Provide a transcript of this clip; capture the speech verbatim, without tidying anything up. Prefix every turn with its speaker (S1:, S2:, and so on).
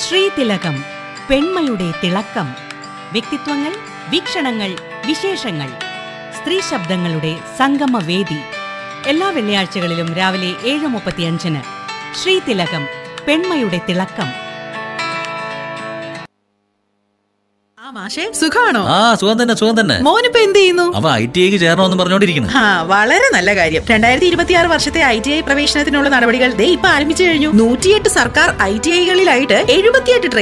S1: ശ്രീതിലകം, പെൺമയുടെ തിളക്കം. വ്യക്തിത്വങ്ങൾ, വീക്ഷണങ്ങൾ, വിശേഷങ്ങൾ. സ്ത്രീ ശബ്ദങ്ങളുടെ സംഗമവേദി. എല്ലാ വെള്ളിയാഴ്ചകളിലും രാവിലെ ഏഴ് മുപ്പത്തിയഞ്ചിന് ശ്രീതിലകം, പെൺമയുടെ തിളക്കം.
S2: സുഖാണോ?
S3: ആ സുഖം തന്നെ, സുഖം തന്നെ.
S2: മോനിപ്പോ എന്ത് ചെയ്യുന്നു?
S3: അവ ഐ ടി ഐക്ക് ചേരണമെന്ന് പറഞ്ഞോണ്ടിരിക്കുന്നു.
S2: ആ വളരെ നല്ല കാര്യം. രണ്ടായിരത്തി ഇരുപത്തിയാറ് വർഷത്തെ ഐ ടി ഐ പ്രവേശനത്തിനുള്ള നടപടികൾ ദേ ഇപ്പൊ ആരംഭിച്ചു കഴിഞ്ഞു. നൂറ്റിയെട്ട് സർക്കാർ ഐ ടി ഐകളിലായിട്ട് എഴുപത്തിയെട്ട്